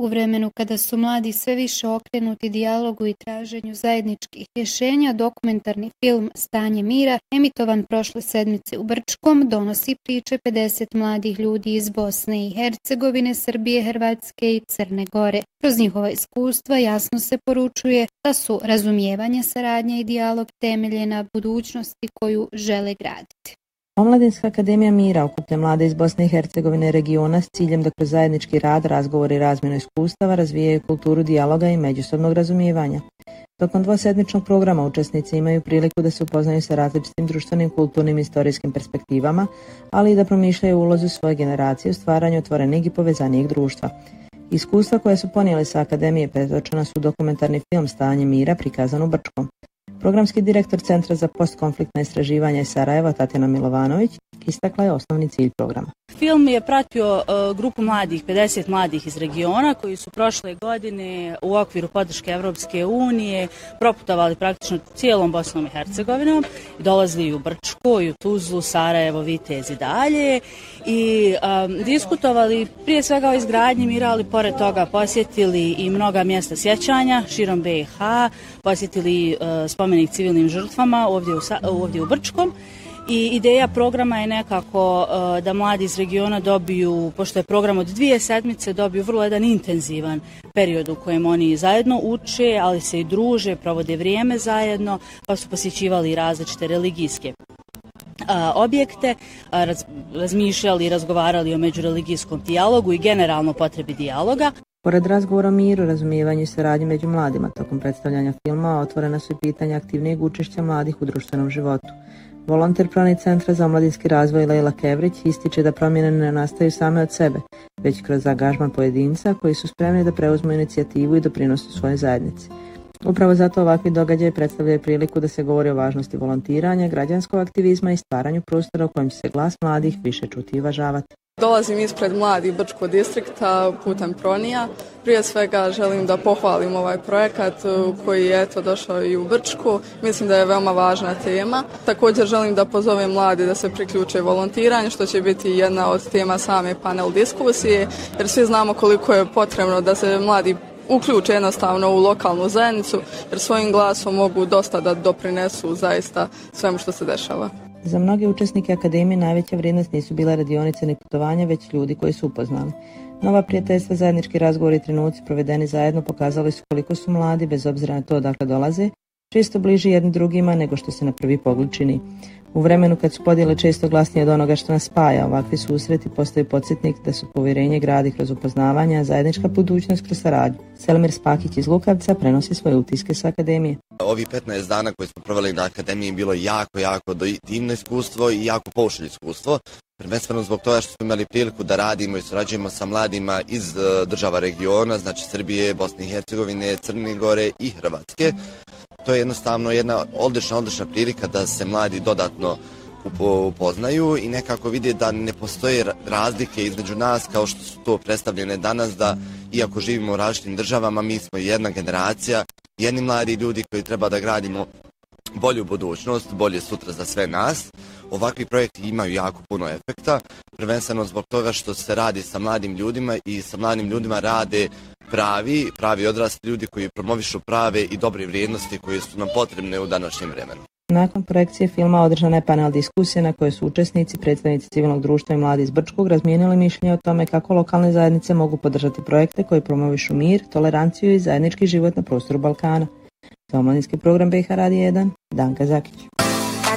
U vremenu kada su mladi sve više okrenuti dijalogu i traženju zajedničkih rješenja, dokumentarni film Stanje mira, emitovan prošle sedmice u Brčkom, donosi priče 50 mladih ljudi iz Bosne i Hercegovine, Srbije, Hrvatske i Crne Gore. Kroz njihova iskustva jasno se poručuje da su razumijevanje, saradnja i dijalog temelje na budućnosti koju žele graditi. Omladinska akademija mira okuplja mlade iz Bosne i Hercegovine regiona s ciljem da kroz zajednički rad, razgovor i razmjenu iskustava razvijaju kulturu dijaloga i međusobnog razumijevanja. Tokom dvosedmičnog programa učesnici imaju priliku da se upoznaju sa različitim društvenim, kulturnim i istorijskim perspektivama, ali i da promišljaju ulozu svoje generacije u stvaranju otvorenijeg i povezanijeg društva. Iskustva koje su ponijeli sa akademije pretočena su u dokumentarni film Stanje mira prikazan u Brčkom. Programski direktor Centra za postkonfliktna istraživanja iz Sarajeva, Tatjana Milovanović, istakla je osnovni cilj programa. Film je pratio grupu mladih, 50 mladih iz regiona koji su prošle godine u okviru podrške Evropske unije proputovali praktično cijelom Bosnom i Hercegovinom, dolazili u Brčko, i u Tuzlu, Sarajevo, Vitez i dalje i diskutovali prije svega o izgradnji mira, ali pored toga posjetili i mnoga mjesta sjećanja širom BiH, posjetili spomenik civilnim žrtvama ovdje u Brčkom. I ideja programa je nekako da mladi iz regiona dobiju, pošto je program od 2 sedmice, dobiju vrlo jedan intenzivan period u kojem oni zajedno uče, ali se i druže, provode vrijeme zajedno, pa su posjećivali različite religijske objekte, razmišljali i razgovarali o međureligijskom dijalogu i generalno potrebi dijaloga. Pored razgovora o miru, razumijevanju i saradnji među mladima tokom predstavljanja filma, otvorena su i pitanja aktivnijeg učešća mladih u društvenom životu. Volonter Pravni centra za omladinski razvoj Lejla Kevrić ističe da promjene ne nastaju same od sebe, već kroz angažman pojedinca koji su spremni da preuzmu inicijativu i doprinose svojoj zajednici. Upravo zato ovakvi događaji predstavljaju priliku da se govori o važnosti volontiranja, građanskog aktivizma i stvaranju prostora u kojem će se glas mladih više čuti i uvažavati. Dolazim ispred mladih Brčkog distrikta putem Pronija. Prije svega želim da pohvalim ovaj projekat koji je došao i u Brčku. Mislim da je veoma važna tema. Također želim da pozovem mladi da se priključe volontiranju, što će biti jedna od tema same panel diskusije, jer svi znamo koliko je potrebno da se mladi uključe jednostavno u lokalnu zajednicu, jer svojim glasom mogu dosta da doprinesu zaista svemu što se dešava. Za mnoge učesnike akademije najveća vrijednost nisu bila radionice ni putovanja, već ljudi koji su upoznali. Nova prijateljstva, zajednički razgovori i trenuci provedeni zajedno pokazali su koliko su mladi, bez obzira na to odakle dolaze, često bliži jedni drugima nego što se na prvi pogled čini. U vremenu kad su podjele često glasnije od onoga što nas spaja, ovakvi susreti postaju podsjetnik da su povjerenje gradi kroz upoznavanja, a zajednička budućnost kroz saradnju. Selmir Spakić iz Lukavca prenosi svoje utiske sa akademije. Ovih 15 dana koje smo proveli na akademiji bilo jako divno iskustvo i jako poučeno iskustvo. Prvenstveno zbog toga što smo imali priliku da radimo i surađujemo sa mladima iz država regiona, znači Srbije, Bosne i Hercegovine, Crne Gore i Hrvatske. To je jednostavno jedna odlična prilika da se mladi dodatno upoznaju i nekako vide da ne postoje razlike između nas kao što su to predstavljene danas, da iako živimo u različitim državama, mi smo jedna generacija, jedni mladi ljudi koji treba da gradimo bolju budućnost, bolje sutra za sve nas. Ovakvi projekti imaju jako puno efekta, prvenstveno zbog toga što se radi sa mladim ljudima i sa mladim ljudima rade pravi odrasli ljudi koji promovišu prave i dobre vrijednosti koje su nam potrebne u današnjem vremenu. Nakon projekcije filma održana je panel diskusije na kojoj su učesnici, predstavnici civilnog društva i mladi iz Brčkog razmijenili mišljenje o tome kako lokalne zajednice mogu podržati projekte koji promovišu mir, toleranciju i zajednički život na prostoru Balkana. Za omladinski program BiH Radija 1, Danka Zakić.